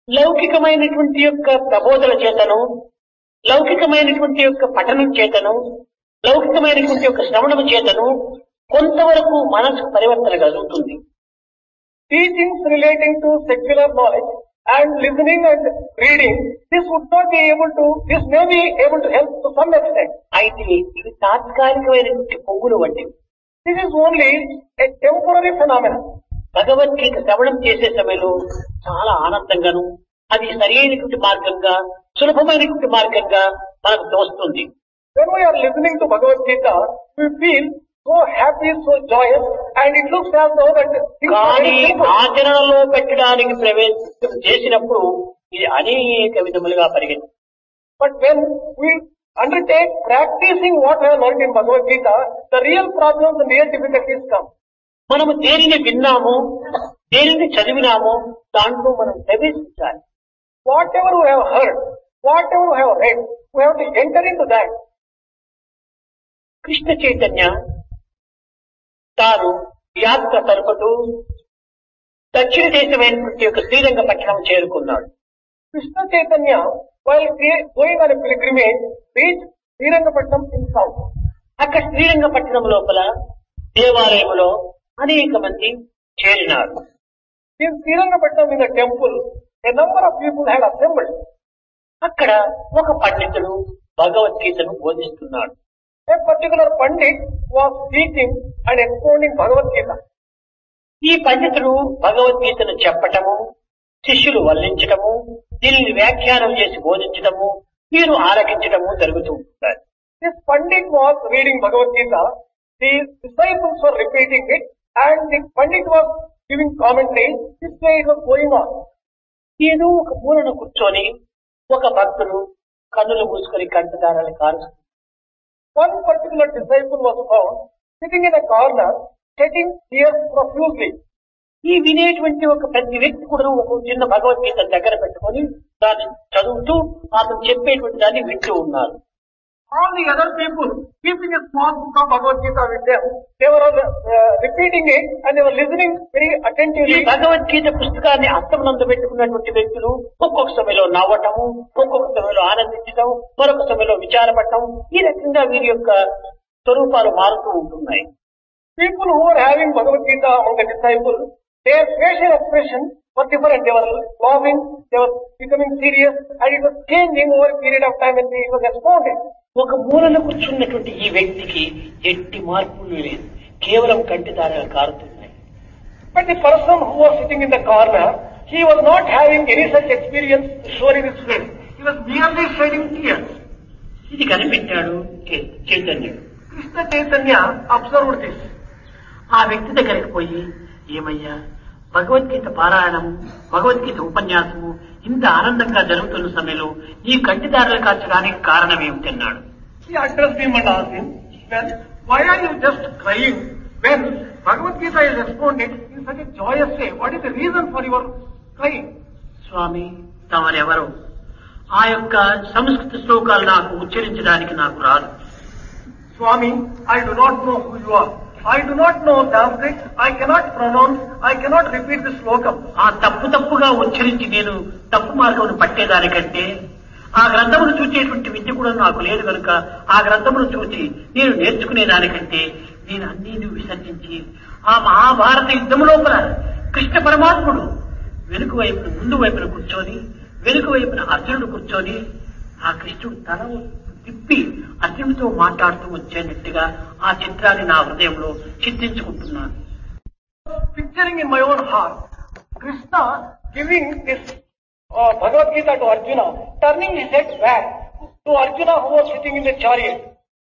లౌకికమైనటువంటి యొక్క ప్రబోధన చేతను, లౌకికమైనటువంటి యొక్క పఠనం చేతను, లౌకికమైనటువంటి యొక్క శ్రవణము చేతను కొంతవరకు మనసు పరివర్తన కలుగుతుంది. Teachings relating to secular knowledge and listening and reading, this may be able to help to some extent. అయితే ఇవి తాత్కాలికమైనటువంటి పొంగులు వంటివి. This is only a temporary phenomenon. Bhagavad Gita శ్రవణం చేసే సమయంలో చాలా ఆనందంగాను, అది సరైనటువంటి మార్గంగా, సులభమైనటువంటి మార్గంగా మనకు తోస్తుంది. When we are listening to Bhagavad Gita, we feel so happy, so joyous, and it looks as though that things are కానీ very simple. ఆచరణలో పెట్టడానికి ప్రవేశం చేసినప్పుడు ఇది అనేక విధములుగా పరిగెత్తి. But when we undertake practicing what we have learned in Bhagavad Gita, the real problems and real difficulties come. మనము దేనిని విన్నామో, దేనిని చదివినామో దాంట్లో మనం ప్రవేశించాలి. Whatever we have heard, whatever we have read, we have to enter into that. Krishna Chaitanya తాను యాత్ర తరుపుతూ దక్షిణ దేశమైనటువంటి యొక్క శ్రీరంగ పట్టణం చేరుకున్నాడు. Krishna Chaitanya, while going on a pilgrimage, reached Srirangapatnam in south. అక్కడ శ్రీరంగ పట్టణం లోపల దేవాలయంలో అనేక మంది చేరినారు. In Srirangapatnam in the temple, a number of people had assembled. అక్కడ ఒక పండితుడు భగవద్గీతను బోధిస్తున్నాడు. A particular Pandit was speaking and expounding Bhagavad Gita. ఈ పండితుడు భగవద్గీతను చెప్పటము, శిష్యులు వల్లించటము, దీనిని వ్యాఖ్యానం చేసి బోధించటము, వీరు ఆలకించటము జరుగుతూ ఉంటారు. This Pandit was reading Bhagavad Gita, the disciples were repeating it, and the Pandit was giving commentary. This way it was going on. ఏదో ఒక మూలన కూర్చొని ఒక భక్తుడు కన్నులు మూసుకొని కంటదారాలు car. One particular disciple was found sitting in a corner, shedding tears profusely. ఈ వినేటువంటి ఒక ప్రతి వ్యక్తి కూడా ఒక చిన్న భగవద్గీత దగ్గర పెట్టుకొని దాన్ని చదువుతూ అతను చెప్పేటువంటి దాన్ని వింటూ ఉన్నారు. All the other people, keeping a small book of Bhagavad Gita with them, they were all repeating it and they were listening very ఈ attentively. భగవద్గీత పుస్తకాన్ని అర్థమునందు పెట్టుకున్నటువంటి వ్యక్తులు ఒక్కొక్క సమయంలో నవ్వటము, ఒక్కొక్క సమయంలో ఆనందించటం, మరొక సమయంలో విచారపడటం, ఈ రకంగా వీరి యొక్క స్వరూపాలు మారుతూ ఉంటున్నాయి. People who were having Bhagavad Gita among the disciples, their facial expression were different. They were laughing, they were becoming serious, and it was changing over a period of time when it was expounded. ఒక మూలన కూర్చున్నటువంటి ఈ వ్యక్తికి ఎట్టి మార్పులు లేదు, కేవలం కంటిదారాలు కారుతున్నాయి. But the person who was sitting in the corner, he was not having any such experience shown in his face. He was merely shedding tears. ఇది కనిపెట్టాడు చైతన్యుడు. Krishna Chaitanya observed this. ఆ వ్యక్తి దగ్గరికి పోయి, ఏమయ్యా భగవద్గీత పారాయణము, భగవద్గీత ఉపన్యాసము ఇంత ఆనందంగా జరుగుతున్న సమయంలో ఈ కంటిదారులు కాల్చడానికి కారణం ఏమిటన్నాడు. He addressed him and asked him, well, why are you just crying when Bhagavad Gita is expounded in such a joyous way? What is the reason for your crying? స్వామి తమరెవరు? ఆ యొక్క సంస్కృత శ్లోకాలు నాకు ఉచ్చరించడానికి నాకు రాదు. Swami, I do not know who you are. I do not know Sanskrit. I cannot pronounce. I cannot repeat the slokam. ఆ తప్పుగా ఉచ్చరించి నేను తప్పు మార్గమును పట్టేదానికంటే ఆ గ్రంథమును చూచేటువంటి విద్య కూడా నాకు లేదు కనుక ఆ గ్రంథమును చూచి నేను నేర్చుకునేదానికంటే నేను అన్నీ విసర్జించి ఆ మహాభారత యుద్ధము లోపల కృష్ణ పరమాత్ముడు వెనుక వైపున ముందు వైపున కూర్చొని, వెనుక వైపున అర్జునుడు కూర్చొని ఆ కృష్ణుడు తల తిప్పి అర్జునుడితో మాట్లాడుతూ వచ్చేటట్టుగా ఆ చిత్రాన్ని నా హృదయంలో చిత్రించుకుంటున్నాను. Picturing in my own heart, Krishna giving this Bhagavad Gita to Arjuna, turning his head back to Arjuna who was sitting in the chariot.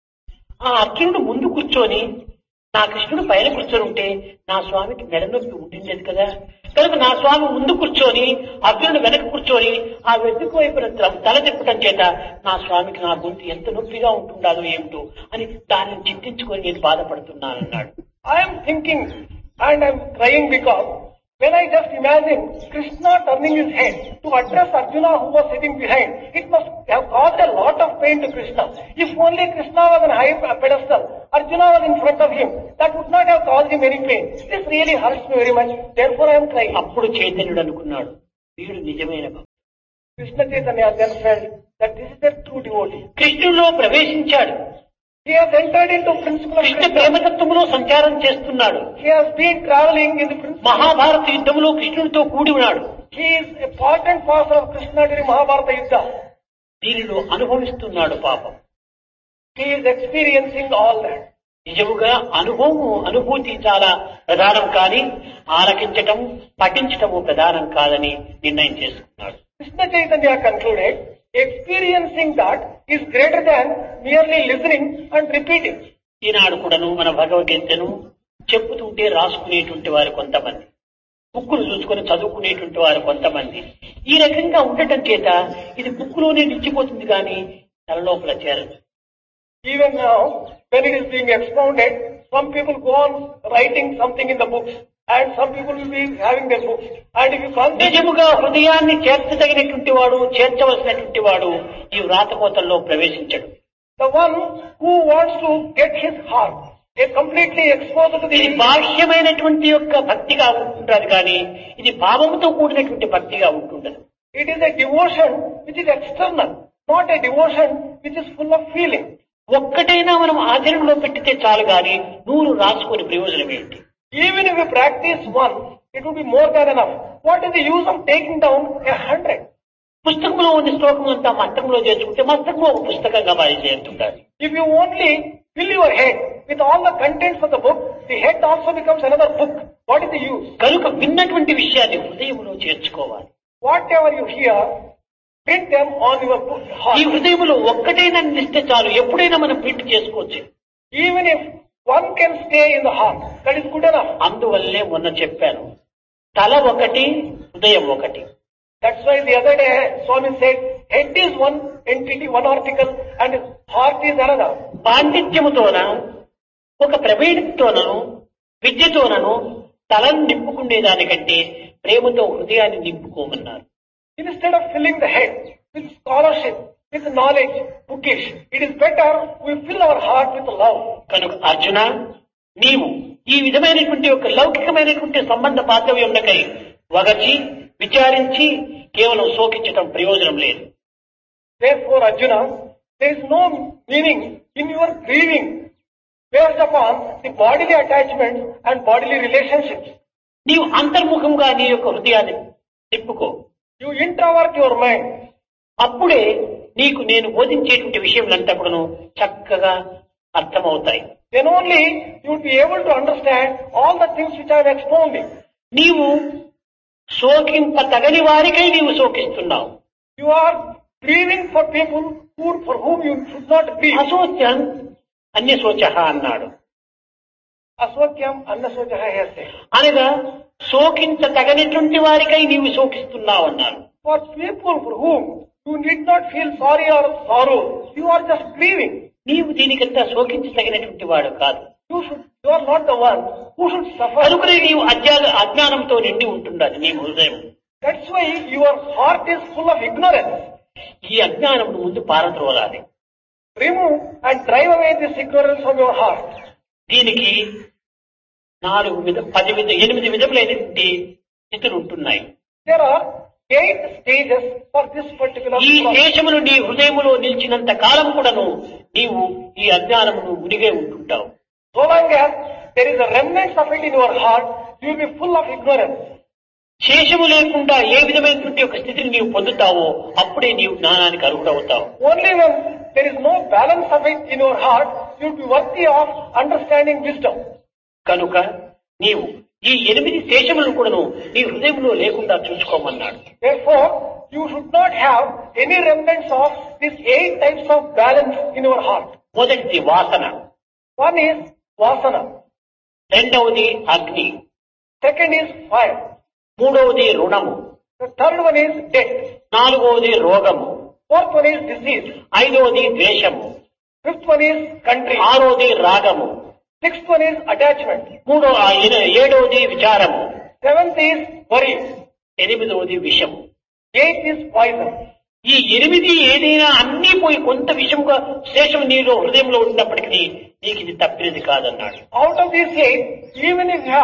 ఆ అర్జునుడు ముందు కూర్చొని నా కృష్ణుడు పైన కూర్చొని ఉంటే నా స్వామికి మెడ నొప్పి ఉండింది కదా, కనుక నా స్వామి ముందు కూర్చొని అర్జునుడు వెనక కూర్చొని ఆ వెనుక వైపున తల తిప్పటం చేత నా స్వామికి నా గొంతు ఎంత నొప్పిగా ఉంటుండాలో ఏమిటో అని దానిని చింతించుకొని నేను బాధపడుతున్నానన్నాడు. I am thinking and I am crying because when I just imagine Krishna turning his head to address Arjuna who was sitting behind, it must have caused a lot of pain to Krishna. If only Krishna was on a high pedestal, Arjuna was in front of him, that would not have caused him any pain. This really hurts me very much, therefore I am crying. అప్పుడు చైతన్యుడు అనుకున్నాడు, వీడు నిజమైన భక్తుడు. Krishna Chaitanya then felt that this is a true devotee. కృష్ణులో ప్రవేశించాడు. He has entered into principle of Krishna Krishna. ప్రేమతత్వంలో సంచారం చేస్తున్నాడు. He has been traveling in the principle. Mahabharata యుద్ధంలో కృష్ణుడితో కూడి ఉన్నాడు. He is a part and parcel of Krishna during Mahabharata Yuddha. దీనిలో అనుభవిస్తున్నాడు పాపం. He is experiencing all that. నిజముగా అనుభూతి చాలా ప్రధానం కానీ ఆలకించటం పఠించటము ప్రధానం కాదని నిర్ణయం చేసుకున్నాడు. Krishna Chaitanya concluded, experiencing that is greater than merely listening and repeating. ఈనాడు కూడాను మన భగవద్గీతను చెప్పుతుంటే రాసుకునేటువంటి వారు కొంతమంది, బుక్కులు చూసుకొని చదువుకునేటువంటి వారు కొంతమంది. ఈ రకంగా ఉండటం చేత ఇది బుక్కులోనే నిలిచిపోతుంది కానీ తన లోపల చేరదు. Even now, when it is being expounded, some people go on writing something in the books, and some people will be having their books. And if you concentrate, నిజముగా హృదయాన్ని చేర్చదగినటువంటి వాడు, చేర్చవలసినటువంటి వాడు ఈ వ్రాతకోతల్లో ప్రవేశించడు. the one who wants to get his heart is completely exposed to ఇది the బాహ్యమైనటువంటి యొక్క భక్తిగా ఉంటుంటారు కానీ ఇది భావముతో కూడినటువంటి భక్తిగా ఉంటుండదు. it is a devotion which is external, not a devotion which is full of feeling. ఒక్కటైనా మనం ఆచరణలో పెట్టితే చాలు గాని 100 రాసుకొని ప్రయోజనం ఏంటి? Even if we practice one, it will be more than enough. What is the use of taking down 100? పుస్తకంలో ఉన్న శ్లోకం అంతా మస్తకంలో చేర్చుకుంటే మస్తకం ఒక పుస్తకంగా చేస్తుంటారు. If you only fill your head with all the contents of the book, the head also becomes another book. What is the use? కనుక విన్నటువంటి విషయాన్ని హృదయంలో చేర్చుకోవాలి. Whatever you hear, print them on your book ఈ heart. హృదయంలో ఒక్కటైనా నిలిస్తే చాలు, ఎప్పుడైనా మనం ప్రింట్ చేసుకోవచ్చు. Even if one can stay in the heart, that is good enough. అందువల్లే మొన్న చెప్పాను, తల ఒకటి హృదయం ఒకటి. That's why the other day Swami said, head is one entity, one article, and heart is another. పాండిత్యముతోన ఒక ప్రవీణతోనను విద్యతోనను తలను నింపుకునేదానికంటే ప్రేమతో హృదయాన్ని నింపుకోమన్నారు. Instead of filling the head with scholarship, with knowledge, bookish, it is better we fill our heart with love. కనుక అర్జున, నీవు ఈ విధమైనటువంటి ఒక లౌకికమైనటువంటి సంబంధ బాంధవ్యంకై వగచి విచారించి కేవలం శోకించటం ప్రయోజనం లేదు. Therefore, Arjuna, there is no meaning in your grieving based upon the bodily attachments and bodily relationships. నీవు అంతర్ముఖంగా నీ యొక్క హృదయాన్ని తిప్పుకో. You introvert your mind. అప్పుడే నీకు నేను బోధించేటువంటి విషయములంతా కూడాను చక్కగా అర్థమవుతాయి. Then only you will be able to understand all the things which I am expounding. నీవు శోకింప తగని వారికై నీవు శోకిస్తున్నావు. You are grieving for people for whom you should not grieve. అశోచ్యం అన్యశోచః అన్నాడు. Aswakyam annaswajaha has said. అనగా శోకించ తగనటువంటి వారికై నీవు శోకిస్తున్నావు అన్నాడు. For people for whom you need not feel sorry or sorrow, you are just grieving. నీవు దీనికంతా శోకించదగినటువంటి వాడు కాదు. You are not the one who should suffer. కనుకనే నీవు అజ్ఞానంతో నిండి ఉంటుండాలి నీ హృదయం. That's why your heart is full of ignorance. ఈ అజ్ఞానం ముందు పారద్రోలాలి. Remove and drive away this ignorance from your heart. దీనికి 8 విధములైనటువంటి స్థితులు ఉంటున్నాయి. There are 8 stages for this particular ఈ process. శేషములు నీ హృదయములో నిలిచినంత కాలం కూడాను నీవు ఈ అజ్ఞానమును మునిగే ఉంటుంటావు. So long as there is a remnant of it in your heart, you will be full of ignorance. శేషము లేకుండా ఏ విధమైనటువంటి ఒక స్థితిని నీవు పొందుతావో అప్పుడే నీవు జ్ఞానానికి అర్హుడవుతావు. Only when there is no balance of it in your heart, you will be worthy of understanding wisdom. కనుక నీవు ఈ 8 శేషములను కూడాను నీ హృదయంలో లేకుండా చూసుకోమన్నాడు. Therefore, you should not have any remnants of these 8 types of balance in your heart. మొదటిది వాసన, One is vasana. రెండవది అగ్ని, Second is fire. మూడవది రుణము, The third one is death. నాలుగవది రోగము, Fourth one is disease. ఐదవది ద్వేషము, Fifth one is country. ఆరోది రాగము, Sixth one is attachment. ఏడవది విచారము, Seventh is worry. ఎనిమిదవది విషము. Eighth is poison. ఈ 8 ఏదైనా అన్నీ పోయి కొంత విషముగా శేషం నీలో హృదయంలో ఉన్నప్పటికీ నీకు ఇది తప్పినది కాదన్నాడు. Out of these 8, even if you have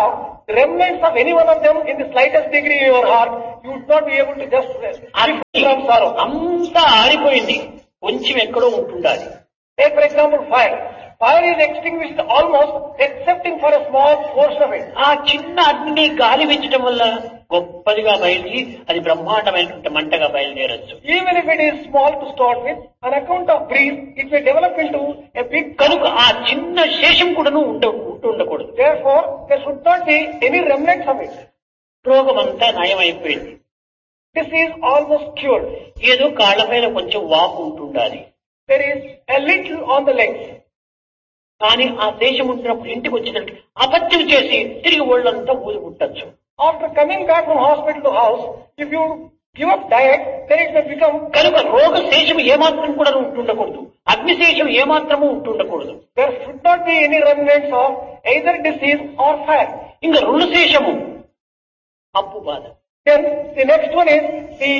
remnants of any one of them in the slightest degree in your heart, you would not be able to just free from sorrow. అంతా ఆరిపోయింది, కొంచెం ఎక్కడో ఉంటుండాలి. Take for example fire. Fire is extinguished almost excepting for a small portion of it. ఆ చిన్న అగ్ని గాలి వీచడం వల్ల గొప్పదిగా బయలుదేరి అది బ్రహ్మాండమైనటువంటి మంటగా బయలుదేరచ్చు. Even if it is small to start with, on account of breeze, it may develop into a big. కనుక ఆ చిన్న శేషం కూడాను ఉండకూడదు. Therefore, there should not be any remnants of it. రోగమంతా నయమైపోయింది, Disease almost cured. ఏదో కాళ్లపైన కొంచెం వాపు ఉంటుండాలి. There is a little on the legs. కానీ ఆ దేశం ఉంటున్నప్పుడు ఇంటికి వచ్చినట్టు అపత్యం చేసి తిరిగి ఒళ్ళంతా ఊది పుట్టచ్చు. After coming back from hospital to house, if you give up diet, then it may become. కనుక రోగ శేషం ఏమాత్రం కూడా ఉంటుండకూడదు, అగ్ని శేషం ఏమాత్రము ఉంటుండకూడదు. There should not be any remnants of either disease or fire. ఇంకా రుణ శేషము అప్పు బాధ. Then the next one is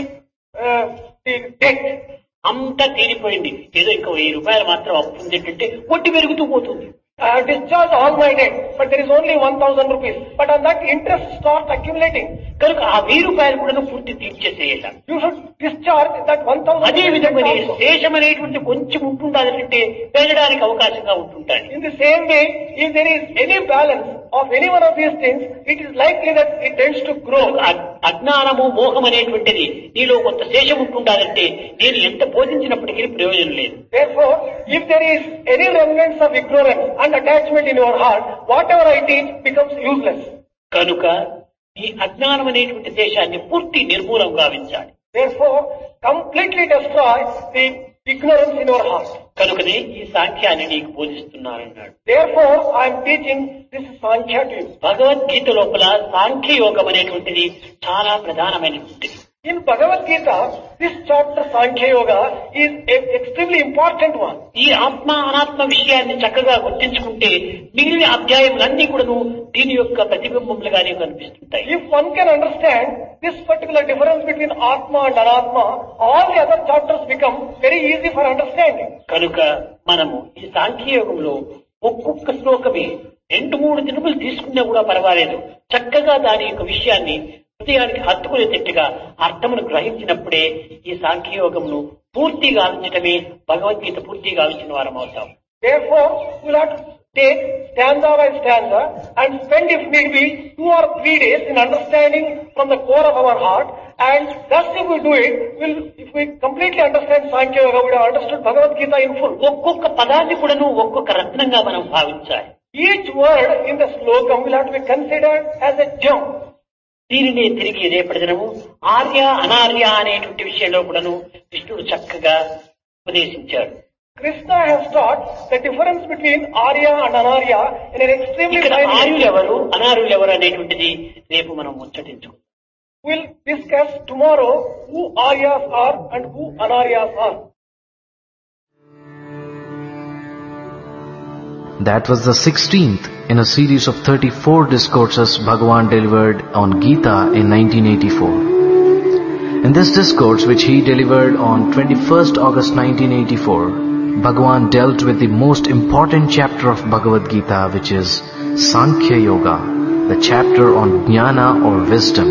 the debt. అంతా తీరిపోయింది, ఏదో ఇంకా 1000 రూపాయలు మాత్రం అప్పు ఉంది అంటే వడ్డీ పెరుగుతూ పోతుంది. I have discharged all my debt, but there is only 1,000 rupees. But on that interest starts accumulating. కనుక ఆ 1000 రూపాయలు కూడా పూర్తి తీర్చేసేయాలి. You should discharge that 1,000. అదే విధంగా శేషం అనేటువంటి కొంచెం ఉంటుండాలంటే పెరగడానికి అవకాశంగా ఉంటుంటాయి. In the same way, if there is any balance of any one of these things, it is likely that it tends to grow. అజ్ఞానము మోహం అనేటువంటిది నీలో కొంత శేషం ఉంటుండాలంటే నేను ఎంత బోధించినప్పటికీ ప్రయోజనం లేదు. Therefore, if there is any remnants of ignorance and attachment in your heart, whatever I teach becomes useless. కనుక ఈ అజ్ఞానం అనేటువంటి దేశాన్ని పూర్తి నిర్మూలం గావించాలి. Therefore, completely destroy the ignorance in your heart. కనుకనే ఈ సాంఖ్యాన్ని నీకు బోధిస్తున్నానన్నాడు. Therefore, I am teaching this Sankhya to you. Bhagavad Gita లోపల సాంఖ్య యోగం అనేటువంటిది చాలా ప్రధానమైనటువంటిది. In Bhagavad Gita, this chapter Sankhya Yoga is an extremely important one. ఈ ఆత్మ అనాత్మ విషయాన్ని చక్కగా గుర్తించుకుంటే మిగిలిన అధ్యాయములన్నీ కూడాను దీని యొక్క ప్రతిబింబములుగానే కనిపిస్తుంటాయి. If one can understand this particular difference between Atma and Anatma, all the other chapters become very easy for understanding. కనుక మనము ఈ సాంఖ్యయోగంలో ఒక్కొక్క శ్లోకమే 2-3 దినములు తీసుకున్నా కూడా పర్వాలేదు, చక్కగా దాని యొక్క విషయాన్ని హృదయానికి హత్తుకునేటట్టుగా అర్థమును గ్రహించినప్పుడే ఈ సాంఖ్యయోగమును పూర్తిగా ఆలోచించడమే భగవద్గీత పూర్తిగా ఆలోచించిన వారం అవుతాం. Therefore, we will have to take stanza by stanza and spend if need be 2 or 3 days in understanding from the core of our heart, and thus if we do it, if we completely understand Sankhya Yoga, we have understood Bhagavad Gita in full. ఒక్కొక్క పదాన్ని కూడాను ఒక్కొక్క రత్నంగా మనం భావించాలి. Each word in the slokam will have to be considered as a gem. దీనినే తిరిగి రేపటి దినము ఆర్య అనార్య అనేటువంటి విషయంలో కూడాను కృష్ణుడు చక్కగా ఉపదేశించాడు. Krishna has taught the difference between Arya and Anarya in an extremely ఇక్కడ fine way. ఆర్యులు ఎవరు అనార్యులు ఎవరు అనేటువంటిది రేపు మనం ముచ్చటించుకుందాం. We'll discuss tomorrow who Aryas are and who Anaryas are. That was the 16th in a series of 34 discourses Bhagavan delivered on Gita in 1984. In this discourse, which he delivered on 21st August 1984, Bhagavan dealt with the most important chapter of Bhagavad Gita, which is Sankhya Yoga, the chapter on Jnana or wisdom.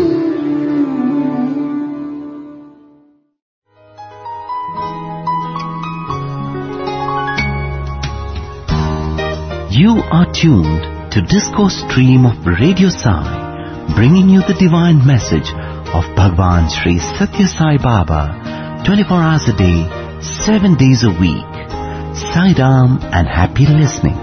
You are tuned to Discourse Stream of Radio Sai, bringing you the divine message of Bhagwan Sri Satya Sai Baba, 24 hours a day, 7 days a week. Sai Ram and happy listening.